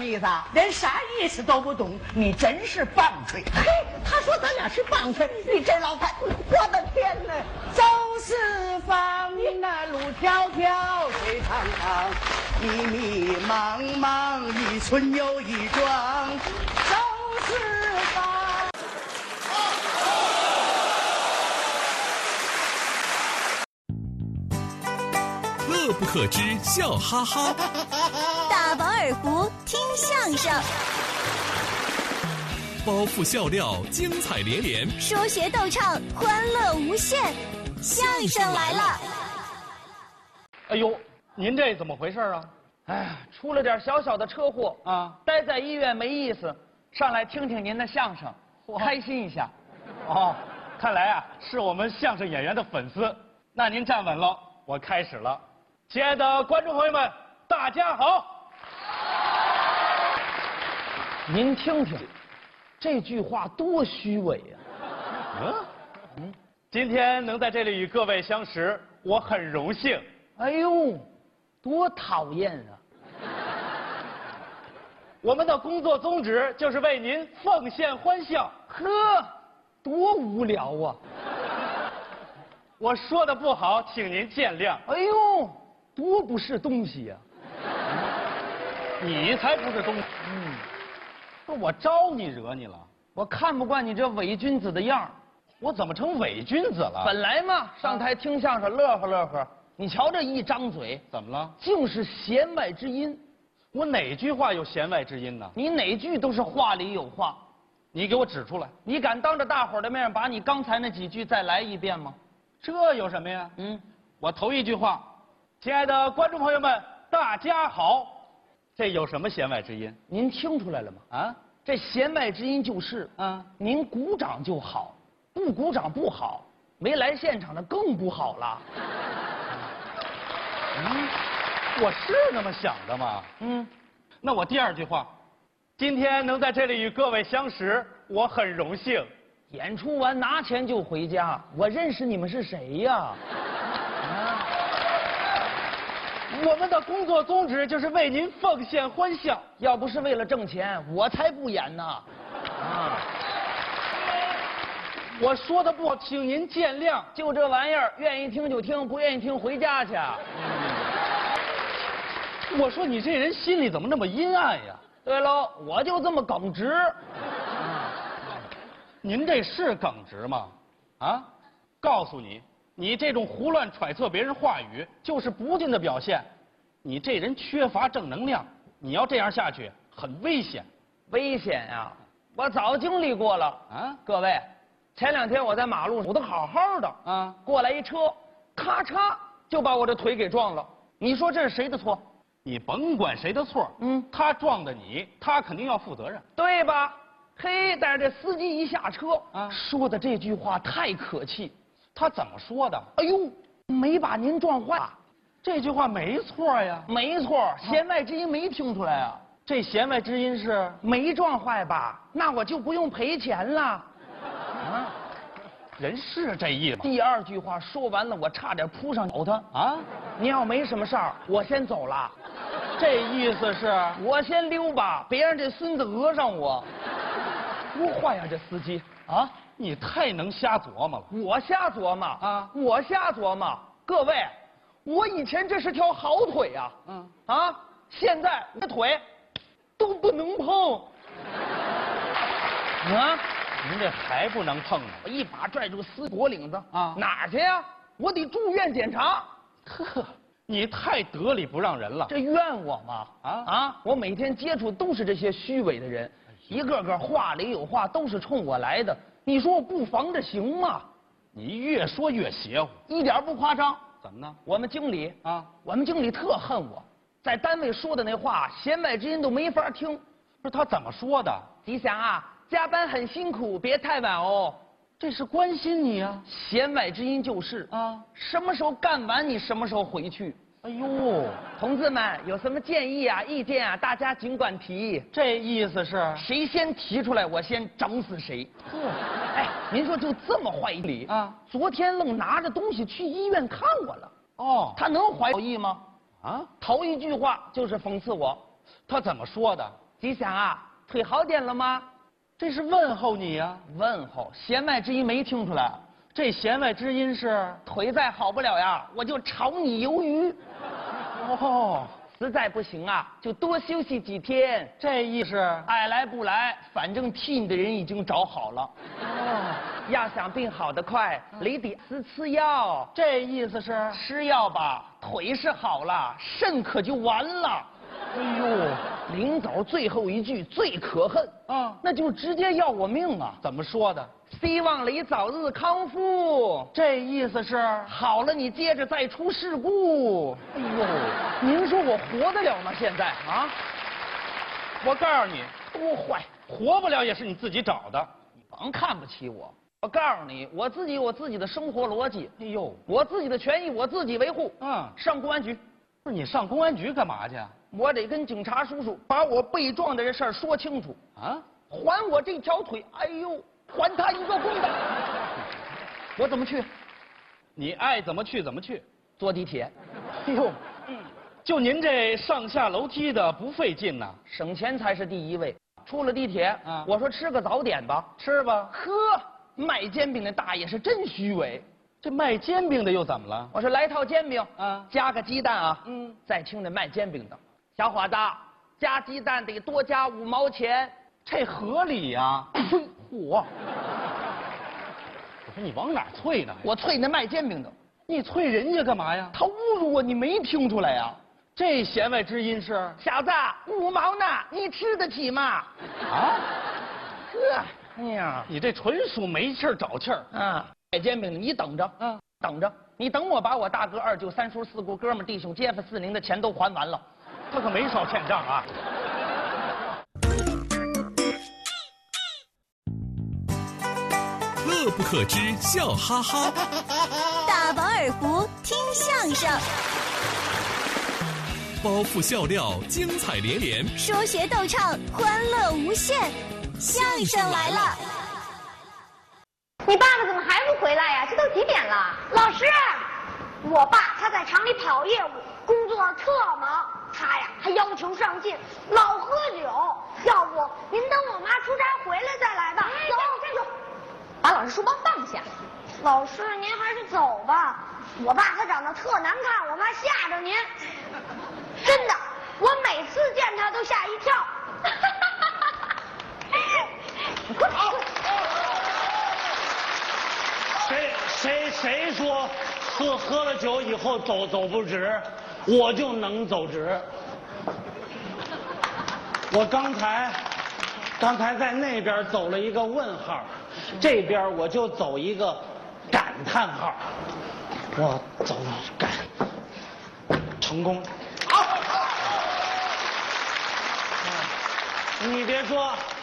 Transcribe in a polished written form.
意思啊？ 连啥意思都不懂，你真是棒槌！ 嘿，他说咱俩是棒槌，你这老太，我的天哪！ 走四方，那路迢迢，水长长， 迷迷茫茫，一村又一庄， 走四方。 乐不可支，笑哈哈。 大饱耳福，听相声。 包袱笑料，精彩连连。 说学逗唱，欢乐无限。相声来了！ 哎呦，您这怎么回事啊？ 哎呀，出了点小小的车祸啊， 待在医院没意思，上来听听您的相声，开心一下。 哦，看来啊是我们相声演员的粉丝。那您站稳了，我开始了。亲爱的观众朋友们，大家好。 您听听，这句话多虚伪呀！ 今天能在这里与各位相识，我很荣幸。 哎呦，多讨厌啊！ 我们的工作宗旨就是为您奉献欢笑。 呵，多无聊啊！ 我说的不好，请您见谅。 哎呦，多不是东西呀！ 你才不是东西。不是我招你惹你了？ 我看不惯你这伪君子的样儿。 我怎么成伪君子了？ 本来嘛，上台听相声乐呵乐呵，你瞧这一张嘴， 怎么了？ 竟是弦外之音。 我哪句话有弦外之音呢？ 你哪句都是话里有话。 你给我指出来。 你敢当着大伙儿的面把你刚才那几句再来一遍吗？ 这有什么呀？我头一句话，亲爱的观众朋友们，大家好，这有什么弦外之音？ 您听出来了吗？啊，这弦外之音就是，您鼓掌就好，不鼓掌不好，没来现场的更不好了。 我是那么想的吗？那我第二句话，今天能在这里与各位相识，我很荣幸。 演出完拿钱就回家，我认识你们是谁呀？ 我们的工作宗旨就是为您奉献欢笑。 要不是为了挣钱，我才不演呢。 我说的不好，请您见谅。 就这玩意儿，愿意听就听，不愿意听回家去。 我说你这人心里怎么那么阴暗呀？ 对喽，我就这么耿直。 您这是耿直吗？啊，告诉你，你这种胡乱揣测别人话语，就是不敬的表现。你这人缺乏正能量，你要这样下去，很危险。 危险呀！我早经历过了啊！各位，前2天我在马路走得好好的啊，过来一车，咔嚓就把我的腿给撞了。你说这是谁的错？ 你甭管谁的错，他撞的你，他肯定要负责任， 对吧？嘿，但是这司机一下车说的这句话太可气。 他怎么说的？ 哎呦，没把您撞坏。 这句话没错呀。 没错，弦外之音没听出来啊。 这弦外之音是没撞坏吧？那我就不用赔钱了。 人是这意思吗？ 第二句话说完了，我差点扑上咬他啊！您要没什么事儿，我先走了。 这意思是我先溜吧，别让这孙子讹上我。多坏呀，这司机啊！ 你太能瞎琢磨了。 我瞎琢磨啊！我瞎琢磨。各位，我以前这是条好腿呀，现在我的腿都不能碰。啊！ 您这还不能碰呢！ 我一把拽住司机脖领子啊，哪儿去呀？我得住院检查。 呵，你太得理不让人了。 这怨我吗？我每天接触都是这些虚伪的人，一个个话里有话，都是冲我来的。你说我不防着行吗？ 你越说越邪乎， 一点不夸张。 怎么呢？ 我们经理我们经理特恨我，在单位说的那话，弦外之音都没法听。 不是他怎么说的？ 吉祥啊，加班很辛苦，别太晚哦。 这是关心你啊。 弦外之音就是什么时候干完你什么时候回去。 哎呦， 同志们有什么建议啊、意见啊，大家尽管提。 这意思是谁先提出来，我先整死谁。哎，您说就这么坏理昨天愣拿着东西去医院看我了。哦，他能怀好意吗？头一句话就是讽刺我。 他怎么说的？ 吉祥啊，腿好点了吗？ 这是问候你呀、 问候，弦外之音没听出来。 这弦外之音是腿再好不了呀，我就炒你鱿鱼。 哦， 实在不行啊，就多休息几天。 这意思。 爱来不来，反正替你的人已经找好了。 哦， 要想病好得快，你得吃药。 这意思是吃药吧，腿是好了，肾可就完了。 哎呦， 临走最后一句最可恨，那就直接要我命啊！ 怎么说的？ 希望你早日康复。 这意思是好了，你接着再出事故。 哎呦， 您说我活得了吗？现在啊？ 我告诉你， 多坏， 活不了也是你自己找的。 你甭看不起我。我告诉你，我自己有自己的生活逻辑。 哎呦， 我自己的权益我自己维护。上公安局。 不是你上公安局干嘛去？ 我得跟警察叔叔把我被撞的这事儿说清楚啊！还我这条腿，哎呦，还他一个公道！我怎么去？ 你爱怎么去怎么去。 坐地铁。 哎呦，就您这上下楼梯的不费劲呐， 省钱才是第一位。出了地铁，我说吃个早点吧， 吃吧。 呵，卖煎饼的大爷是真虚伪。 这卖煎饼的又怎么了？ 我说来套煎饼，加个鸡蛋啊。再听这卖煎饼的，小伙子，加鸡蛋得多加5毛钱， 这合理呀。 我说你往哪啐呢？ 我啐那卖煎饼的。 你啐人家干嘛呀？ 他侮辱我，你没听出来呀？ 这弦外之音是小子，5毛呢，你吃得起吗？ 啊？ 呵，哎呀， 你这纯属没气儿找气儿啊！卖煎饼的，你等着，等着，你等我把我大哥、二舅、三叔、四姑、哥们、弟兄、街坊、四邻的钱都还完了， 他可没少欠账啊。 乐不可支，笑哈哈。 大饱耳福，听相声。 包袱笑料，精彩连连。 说学逗唱，欢乐无限。相声来了。 你爸爸怎么还不回来呀？这都几点了？老师，我爸他在厂里跑业务，工作特忙，他呀还要求上进，老喝酒。要不您等我妈出差回来再来吧。走，站住！把老师书包放下。老师，您还是走吧。我爸他长得特难看，我怕吓着您。真的，我每次见他都吓一跳。你快跑！ 谁说喝了酒以后走不直，我就能走直。我刚才在那边走了一个问号，这边我就走一个感叹号。我走感成功。好，你别说。